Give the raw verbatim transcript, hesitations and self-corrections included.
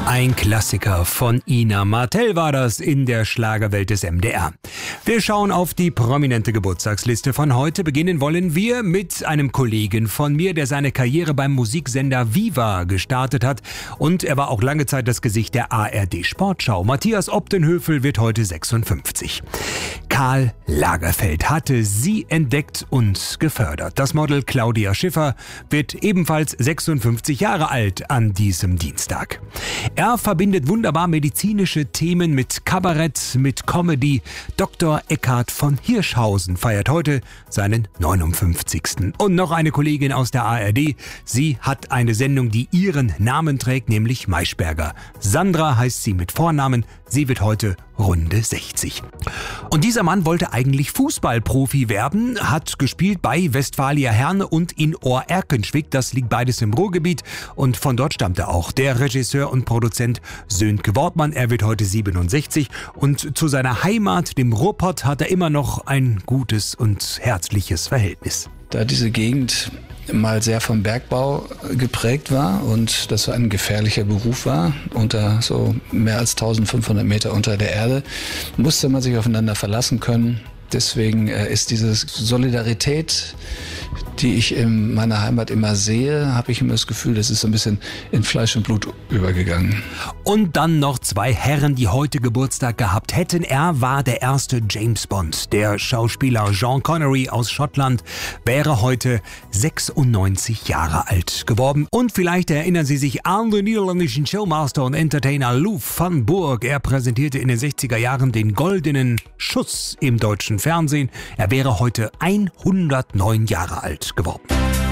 Ein Klassiker von Ina Martell war das in der Schlagerwelt des M D R. Wir schauen auf die prominente Geburtstagsliste von heute. Beginnen wollen wir mit einem Kollegen von mir, der seine Karriere beim Musiksender Viva gestartet hat. Und er war auch lange Zeit das Gesicht der A R D Sportschau. Matthias Opdenhövel wird heute sechsundfünfzig. Karl Lagerfeld hatte sie entdeckt und gefördert. Das Model Claudia Schiffer wird ebenfalls sechsundfünfzig Jahre alt an diesem Dienstag. Er verbindet wunderbar medizinische Themen mit Kabarett, mit Comedy. Doktor Eckhard von Hirschhausen feiert heute seinen neunundfünfzigsten Und noch eine Kollegin aus der A R D. Sie hat eine Sendung, die ihren Namen trägt, nämlich Maischberger. Sandra heißt sie mit Vornamen. Sie wird heute Runde sechzig. Und dieser Mann wollte eigentlich Fußballprofi werden, hat gespielt bei Westfalia Herne und in Ohr-Erkenschwick. Das liegt beides im Ruhrgebiet und von dort stammt er auch. Der Regisseur und Produzent Sönke Wortmann, er wird heute siebenundsechzig und zu seiner Heimat, dem Ruhrpott, hat er immer noch ein gutes und herzliches Verhältnis. Da diese Gegend mal sehr vom Bergbau geprägt war und das so ein gefährlicher Beruf war, unter so mehr als eintausendfünfhundert Meter unter der Erde, musste man sich aufeinander verlassen können. Deswegen ist diese Solidarität, die ich in meiner Heimat immer sehe, habe ich immer das Gefühl, das ist so ein bisschen in Fleisch und Blut übergegangen. Und dann noch zwei Herren, die heute Geburtstag gehabt hätten. Er war der erste James Bond. Der Schauspieler Sean Connery aus Schottland wäre heute sechsundneunzig Jahre alt geworden. Und vielleicht erinnern Sie sich an den niederländischen Showmaster und Entertainer Lou van Burg. Er präsentierte in den sechziger Jahren den goldenen Schuss im deutschen Fernsehen. Er wäre heute hundertneun Jahre alt geworden.